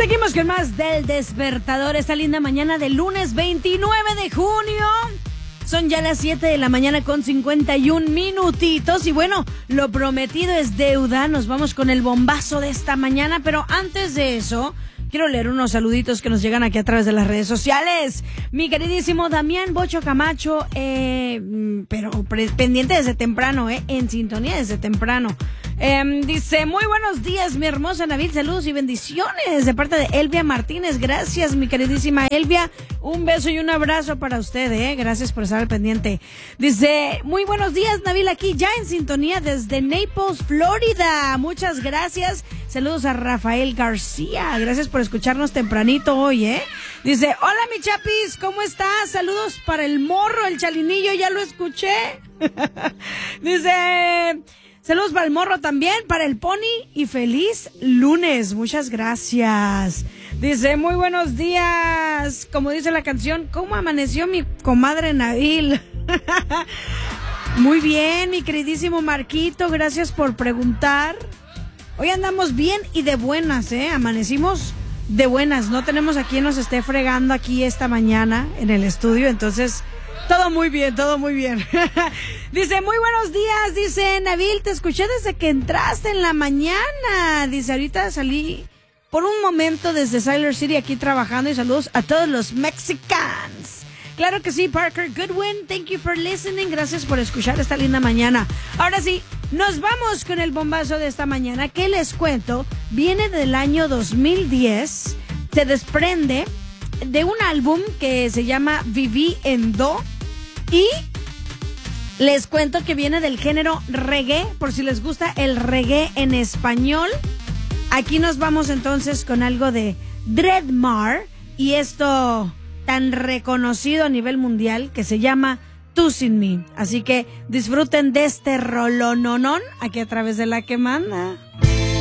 Seguimos con más del Despertador. Esta linda mañana del lunes 29 de junio. Son ya las 7 de la mañana con 51 minutitos. Y bueno, lo prometido es deuda. Nos vamos con el bombazo de esta mañana. Pero antes de eso, quiero leer unos saluditos que nos llegan aquí a través de las redes sociales. Mi queridísimo Damián Bocho Camacho, pero pendiente desde temprano, en sintonía desde temprano. Dice, muy buenos días, mi hermosa Nabil, saludos y bendiciones de parte de Elvia Martínez. Gracias, mi queridísima Elvia, un beso y un abrazo para usted, gracias por estar al pendiente. Dice, muy buenos días, Nabil, aquí ya en sintonía desde Naples, Florida. Muchas gracias. Saludos a Rafael García, gracias por escucharnos tempranito hoy, Dice, hola mi chapis, ¿cómo estás? Saludos para el morro, el chalinillo, ya lo escuché. Dice, saludos para el morro también, para el pony y feliz lunes, muchas gracias. Dice, muy buenos días, como dice la canción, ¿cómo amaneció mi comadre Nabil? Muy bien, mi queridísimo Marquito, gracias por preguntar. Hoy andamos bien y de buenas, amanecimos de buenas, no tenemos a quien nos esté fregando aquí esta mañana en el estudio, entonces todo muy bien, todo muy bien. Dice, muy buenos días, dice Nabil, te escuché desde que entraste en la mañana. Dice, ahorita salí por un momento desde Siler City aquí trabajando y saludos a todos los mexicanos. Claro que sí, Parker Goodwin, thank you for listening, gracias por escuchar esta linda mañana. Ahora sí, nos vamos con el bombazo de esta mañana, que les cuento, viene del año 2010, se desprende de un álbum que se llama Viví en Do, y les cuento que viene del género reggae, por si les gusta el reggae en español. Aquí nos vamos entonces con algo de Dreadmar, y esto tan reconocido a nivel mundial que se llama Tú Sin Mí. Así que disfruten de este rolononón aquí a través de La Que Manda.